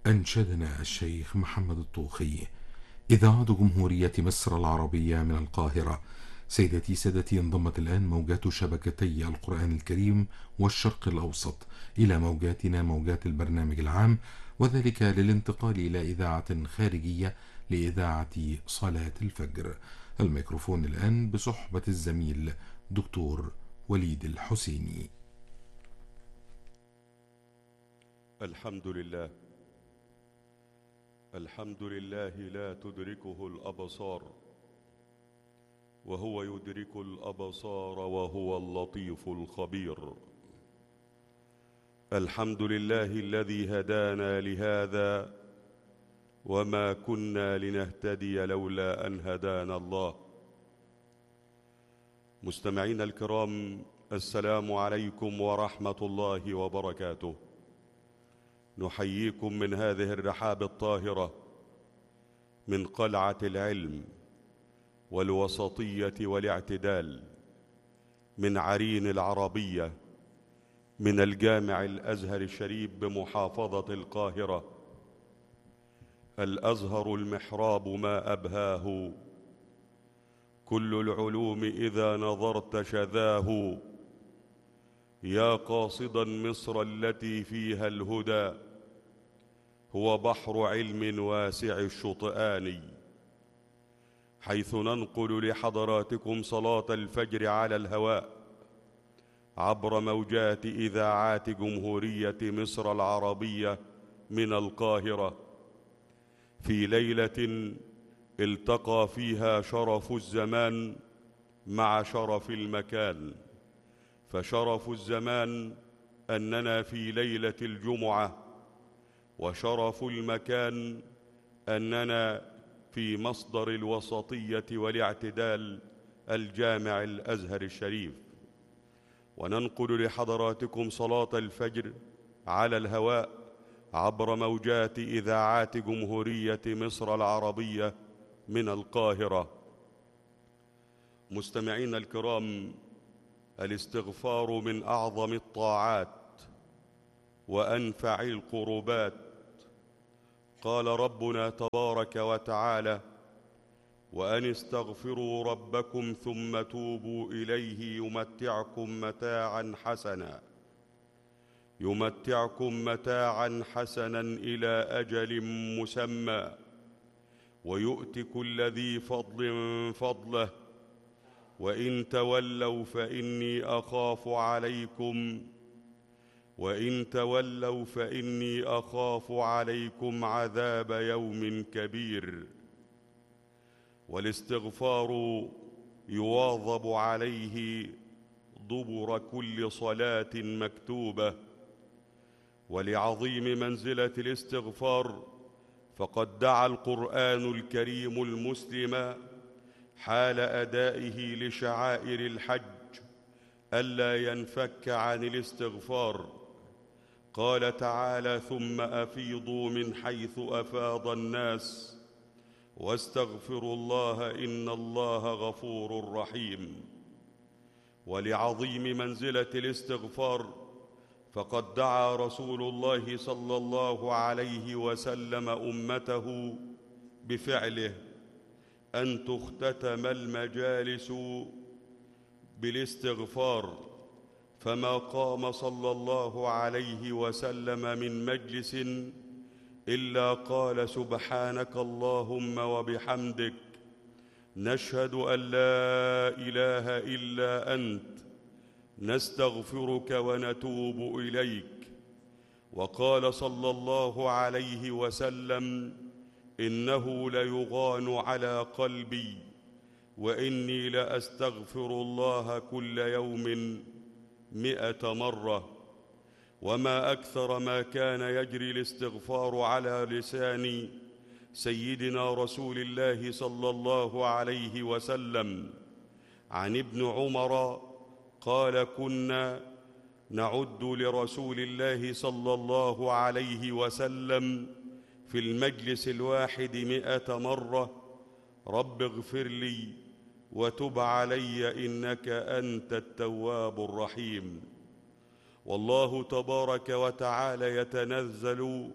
أنشدنا الشيخ محمد الطوخي. إذاعة جمهورية مصر العربية من القاهرة. سيدتي سادتي، انضمت الآن موجات شبكتي القرآن الكريم والشرق الأوسط إلى موجاتنا، موجات البرنامج العام، وذلك للانتقال إلى إذاعة خارجية لإذاعة صلاة الفجر. الميكروفون الآن بصحبة الزميل دكتور وليد الحسيني. الحمد لله. الحمد لله لا تدركه الأبصار، وهو يدرك الأبصار وهو اللطيف الخبير. الحمد لله الذي هدانا لهذا، وما كنا لنهتدي لولا أن هدانا الله. مستمعينا الكرام، السلام عليكم ورحمة الله وبركاته. نحييكم من هذه الرحاب الطاهرة، من قلعة العلم والوسطية والاعتدال، من عرين العربية، من الجامع الأزهر الشريف بمحافظة القاهرة. الأزهر المحراب ما أبهاه، كل العلوم إذا نظرت شذاه. يا قاصدا مصر التي فيها الهدى، هو بحر علم واسع الشطآن. حيث ننقل لحضراتكم صلاة الفجر على الهواء عبر موجات إذاعات جمهورية مصر العربية من القاهرة، في ليلة التقى فيها شرف الزمان مع شرف المكان. فشرف الزمان أننا في ليلة الجمعة، وشرف المكان أننا في مصدر الوسطية والاعتدال، الجامع الأزهر الشريف. وننقل لحضراتكم صلاة الفجر على الهواء عبر موجات إذاعات جمهورية مصر العربية من القاهرة. مستمعين الكرام، الاستغفار من أعظم الطاعات وأنفع القربات. قال ربنا تبارك وتعالى: وأن استغفروا ربكم ثم توبوا إليه يمتعكم متاعا حسنا إلى أجل مسمى، ويؤت كل ذي فضل فضله، وإن تولوا فإني أخاف عليكم عذاب يوم كبير. والاستغفار يواظب عليه دبر كل صلاة مكتوبة. ولعظيم منزلة الاستغفار فقد دعا القرآن الكريم المسلم حال أدائه لشعائر الحج ألا ينفك عن الاستغفار. قال تعالى: ثم أفيضوا من حيث أفاض الناس واستغفروا الله إن الله غفور رحيم. ولعظيم منزلة الاستغفار فقد دعا رسول الله صلى الله عليه وسلم أمته بفعله أن تختتم المجالس بالاستغفار، فما قام صلى الله عليه وسلم من مجلس إلا قال: سبحانك اللهم وبحمدك، نشهد أن لا إله إلا أنت، نستغفرك ونتوب إليك. وقال صلى الله عليه وسلم: إنه ليغان على قلبي، وإني لأستغفر الله كل يوم 100 مرة. وما أكثر ما كان يجري الاستغفار على لسان سيدنا رسول الله صلى الله عليه وسلم. عن ابن عمر قال: كنا نعد لرسول الله صلى الله عليه وسلم في المجلس الواحد 100 مرة: رب اغفر لي وتب علي إنك أنت التواب الرحيم. والله تبارك وتعالى يتنزل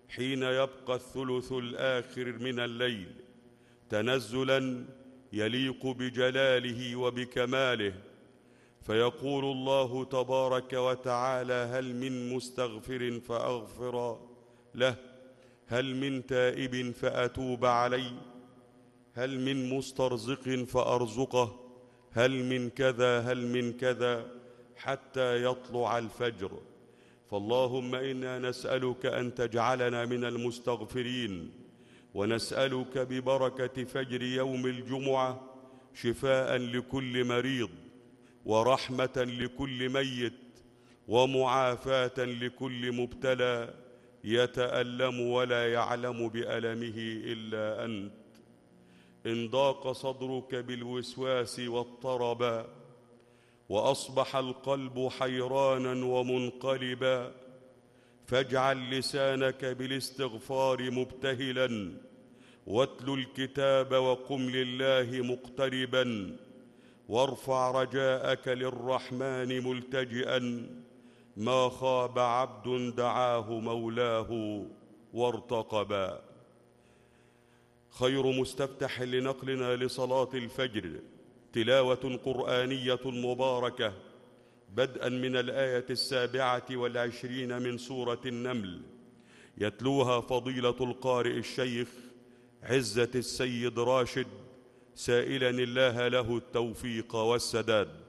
حين يبقى الثلث الآخر من الليل تنزلا يليق بجلاله وبكماله، فيقول الله تبارك وتعالى: هل من مستغفر فأغفر له، هل من تائب فأتوب عليه، هل من مسترزق فأرزقه، هل من كذا هل من كذا، حتى يطلع الفجر. فاللهم إنا نسألك أن تجعلنا من المستغفرين، ونسألك ببركة فجر يوم الجمعة شفاء لكل مريض، ورحمة لكل ميت، ومعافاة لكل مبتلى يتألم ولا يعلم بألمه إلا أنت. إن ضاق صدرك بالوسواس واضطربا، وأصبح القلب حيرانا ومنقلبا، فاجعل لسانك بالاستغفار مبتهلا، واتل الكتاب وقم لله مقتربا، وارفع رجاءك للرحمن ملتجئا، ما خاب عبد دعاه مولاه وارتقبا. خير مستفتح لنقلنا لصلاة الفجر تلاوة قرآنية مباركة، بدءا من الآية 27 من سورة النمل، يتلوها فضيلة القارئ الشيخ عزة السيد راشد، سائلا الله له التوفيق والسداد.